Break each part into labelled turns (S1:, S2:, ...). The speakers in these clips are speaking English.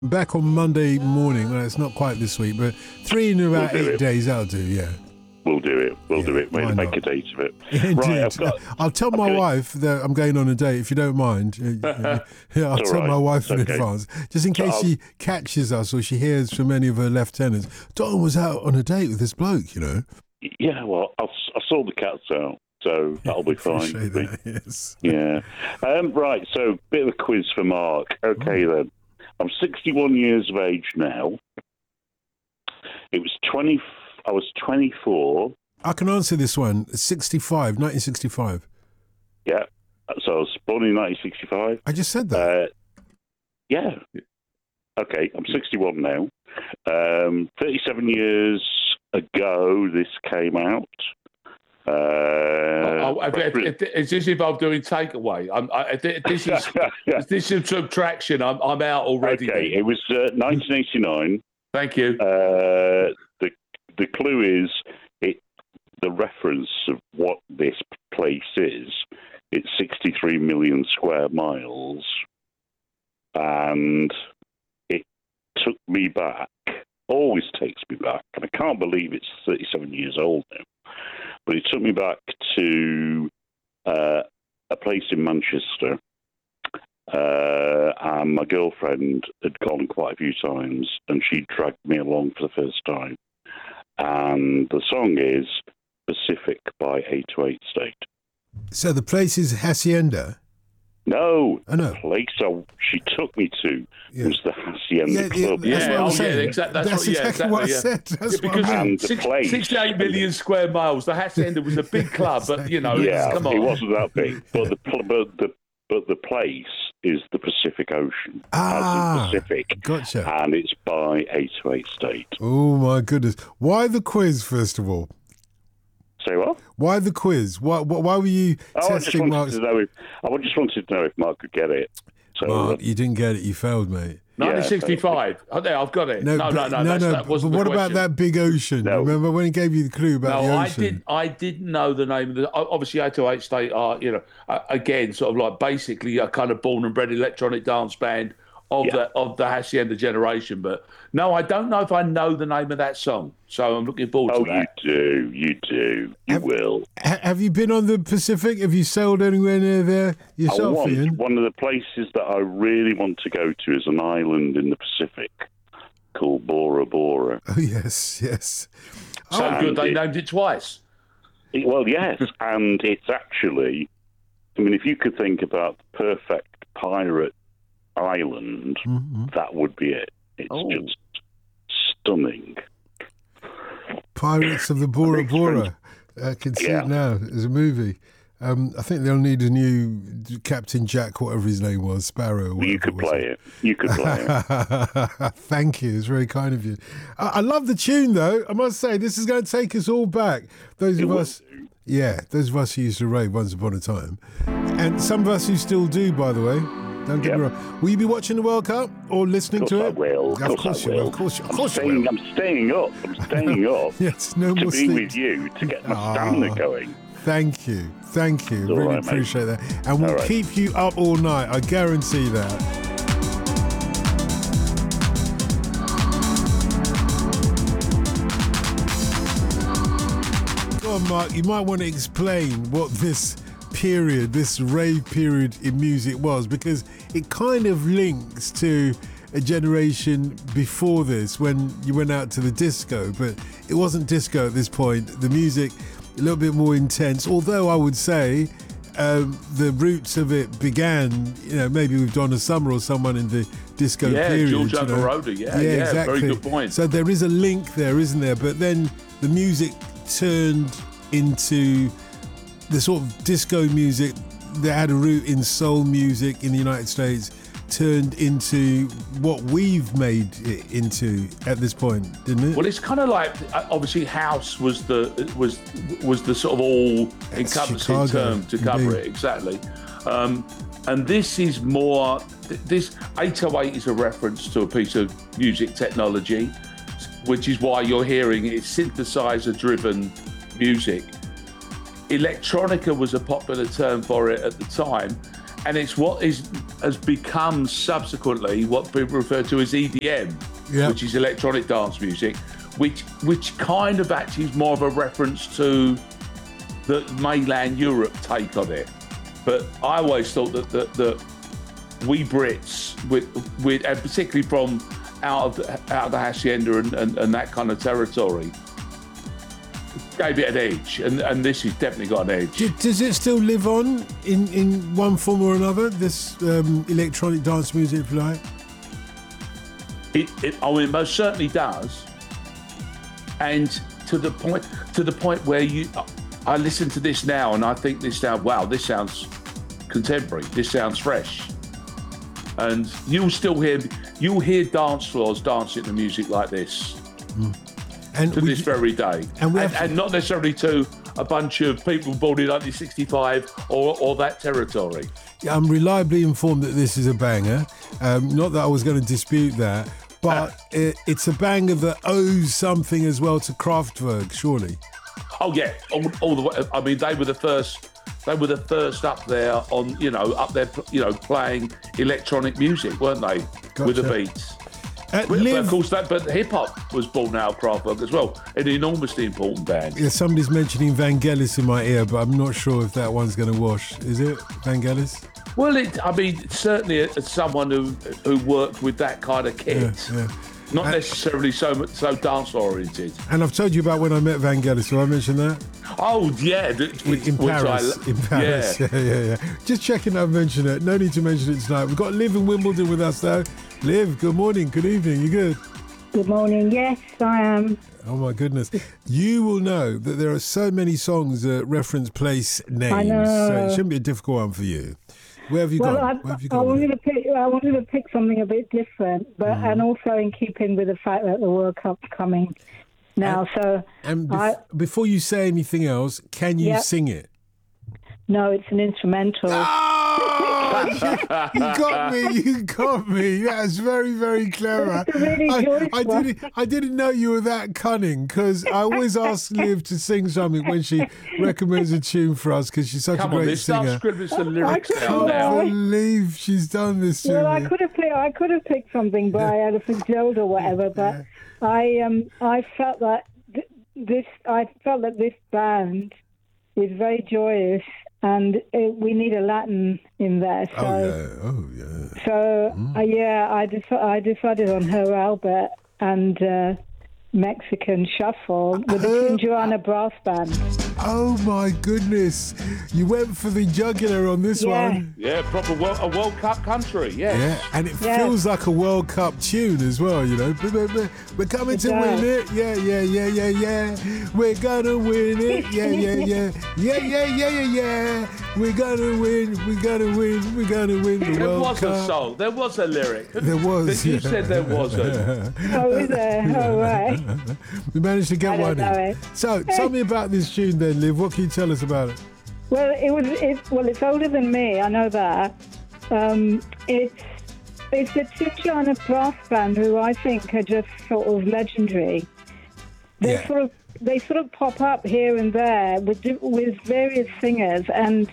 S1: Back on Monday morning. Well, it's not quite this week, but 3 in about 8 days. That'll do. Yeah.
S2: We'll do it. We'll do it. We'll make a date of it.
S1: Indeed.
S2: Right,
S1: I'll tell my wife that I'm going on a date, if you don't mind. I'll tell my wife in advance, just in case she catches us or she hears from any of her lieutenants. Don was out on a date with this bloke, you know.
S2: Yeah, well, I saw the cats out, so that'll be fine.
S1: That, yes.
S2: Yeah. Right, so bit of a quiz for Mark. Okay, then. I'm 61 years of age now. I was 24.
S1: I can answer this one. 1965.
S2: Yeah. So I was born in 1965.
S1: I just said that.
S2: Yeah. Okay, I'm 61 now. 37 years ago, this came out.
S3: Is this involved doing takeaway? This is subtraction. I'm out already.
S2: Okay, it was 1989.
S3: Thank you.
S2: The clue is the reference of what this place is. It's 63 million square miles, and it took me back. Always takes me back, and I can't believe it's 37 years old now. But it took me back to a place in Manchester, and my girlfriend had gone quite a few times, and she dragged me along for the first time. And the song is Pacific by 808 State.
S1: So the place is Hacienda?
S2: No,
S1: the
S2: place she took me to was the Hacienda Club.
S1: That's what I was saying.
S3: That's
S1: exactly what I said. That's
S3: because
S1: what I mean.
S3: 68 million square miles. The Hacienda was a big club, but come on.
S2: It wasn't that big. But the place is the Pacific Ocean. As in Pacific.
S1: Gotcha.
S2: And it's by 808 State.
S1: Oh my goodness! Why the quiz first of all?
S2: Say what?
S1: Why the quiz? Why were you testing Mark's...
S2: I just wanted to know if Mark could get it. So,
S1: Mark, you didn't get it. You failed, mate.
S3: 1965. I've got it. No.
S1: That wasn't what about that big ocean? No. Remember when he gave you the clue about the ocean?
S3: I didn't know the name of the... Obviously, 808 State are, again, sort of like basically a kind of born and bred electronic dance band of the Hacienda generation. But no, I don't know if I know the name of that song. So I'm looking forward to that.
S2: You do. You will.
S1: Have you been on the Pacific? Have you sailed anywhere near there yourself, Ian?
S2: One of the places that I really want to go to is an island in the Pacific called Bora Bora.
S1: Oh, yes.
S3: So good they named it twice.
S2: Well, yes, and it's actually... I mean, if you could think about the perfect pirate island, that would be it. It's just stunning.
S1: Pirates of the Bora Bora. I can see it now as a movie. I think they'll need a new Captain Jack, whatever his name was, Sparrow.
S2: You could play it.
S1: Thank you. It's very kind of you. I love the tune, though. I must say, this is going to take us all back. Those of us who used to rave once upon a time. And some of us who still do, by the way. Don't get me wrong. Will you be watching the World Cup or listening to it?
S2: Of course I will.
S1: Of course you will.
S2: I'm staying up.
S1: Yes, no
S2: to
S1: more
S2: be
S1: sleep.
S2: with you to get my stamina going.
S1: Thank you. Really
S2: right,
S1: appreciate that. And we'll keep you up all night. I guarantee that. Go on, Mark. You might want to explain what this rave period in music was, because it kind of links to a generation before this when you went out to the disco, but it wasn't disco at this point. The music a little bit more intense, although I would say the roots of it began, maybe with Donna Summer or someone in the disco period.
S3: Giorgio Moroder,
S1: exactly.
S3: Very good point.
S1: So there is a link there, isn't there? But then the music turned into the sort of disco music that had a root in soul music in the United States turned into what we've made it into at this point, didn't it?
S3: Well, it's kind of like, obviously house was the sort of all-encompassing term to cover it, exactly. And this is more, this 808 is a reference to a piece of music technology, which is why you're hearing it's synthesizer-driven music. Electronica was a popular term for it at the time, and it's what has become subsequently what people refer to as EDM, which is electronic dance music, which kind of actually is more of a reference to the mainland Europe take on it. But I always thought that we Brits, with and particularly from out of the hacienda and that kind of territory, gave it an edge, and this has definitely got an edge.
S1: Does it still live on in one form or another, this electronic dance music, if you like?
S3: It most certainly does, and to the point where I listen to this now and I think this sounds contemporary, this sounds fresh, and you'll hear dance floors dancing to music like this. And to this very day, and not necessarily to a bunch of people born in 1965 or that territory.
S1: Yeah, I'm reliably informed that this is a banger. Not that I was going to dispute that, but it's a banger that owes something as well to Kraftwerk, surely.
S3: Oh yeah, all the way. I mean, they were the first up there playing electronic music, weren't they? Gotcha. With the beats. But of course, but hip hop was born out of Kraftwerk as well, an enormously important band.
S1: Yeah, somebody's mentioning Vangelis in my ear, but I'm not sure if that one's going to wash. Is it Vangelis?
S3: Well, certainly as someone who worked with that kind of kit. Yeah. Not necessarily so dance oriented.
S1: And I've told you about when I met Vangelis. Will I mention that?
S3: Oh yeah,
S1: in Paris. Yeah. Just checking I've mentioned it. No need to mention it tonight. We've got Liv in Wimbledon with us though. Liv, good morning, good evening. You good?
S4: Good morning. Yes, I am.
S1: Oh my goodness! You will know that there are so many songs that reference place names.
S4: I know.
S1: So it shouldn't be a difficult one for you. Where have you gone?
S4: I wanted to pick something a bit different, but and also in keeping with the fact that the World Cup's coming now.
S1: Before you say anything else, can you sing it?
S4: No, it's an instrumental.
S1: Oh, you got me. That's very, very clever. I didn't know you were that cunning, because I always ask Liv to sing something when she recommends a tune for us, because she's such a great singer.
S3: I
S1: can't believe she's done this to me.
S4: I could have picked something by Ella Fitzgerald or whatever, but I felt that this band is very joyous. And we need a Latin in there. So, So, I decided on Her Albert and Mexican Shuffle with the Tijuana Brass Band.
S1: Oh my goodness! You went for the jugular on this one.
S3: Yeah, proper a World Cup country. Yeah,
S1: and it feels like a World Cup tune as well. You know, we're coming to win it. Yeah. We're gonna win it. Yeah. We're gonna win. We're gonna win. We're gonna win the World Cup.
S3: There was a song. There was a lyric.
S1: There was.
S3: You said there wasn't.
S4: Oh, is there? Oh, right.
S1: We managed to get one in. So, tell me about this tune then, Liv. What can you tell us about it?
S4: Well, it's older than me. I know that. It's the Tijuana Brass Band, who I think are just sort of legendary. They sort of pop up here and there with various singers, and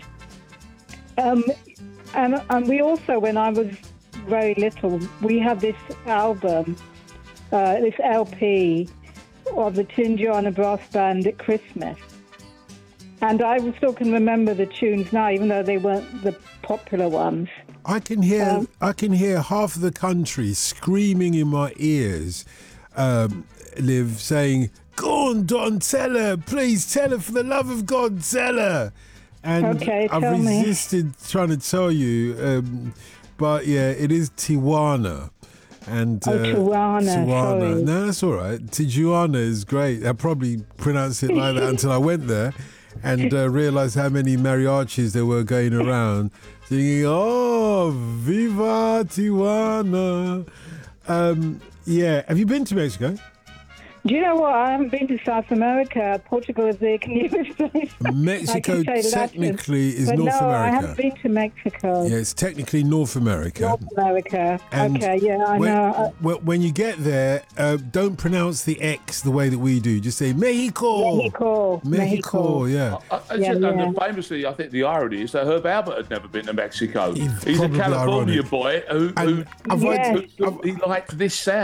S4: we also, when I was very little, we had this album. This LP of the Tijuana Brass Band at Christmas. And I still can remember the tunes now, even though they weren't the popular ones.
S1: I can hear half of the country screaming in my ears, Liv, saying, "Go on, Don, tell her, please tell her, for the love of God, tell her." And I've resisted trying to tell you, but yeah, it is Tijuana. And
S4: Tijuana. Sorry.
S1: No, that's all right. Tijuana is great. I probably pronounced it like that until I went there and realised how many mariachis there were going around singing, "Oh, Viva Tijuana." Have you been to Mexico?
S4: Do you know what? I haven't been to South America. Portugal is the newest place.
S1: Mexico technically is
S4: but
S1: North
S4: no,
S1: America.
S4: I haven't been to Mexico.
S1: Yeah, it's technically North America.
S4: North America.
S1: And
S4: okay, yeah, I know.
S1: When you get there, don't pronounce the X the way that we do. Just say Mexico. Mexico, yeah.
S3: And famously, I think the irony is that Herb Albert had never been to Mexico. He's a California boy who liked this sound.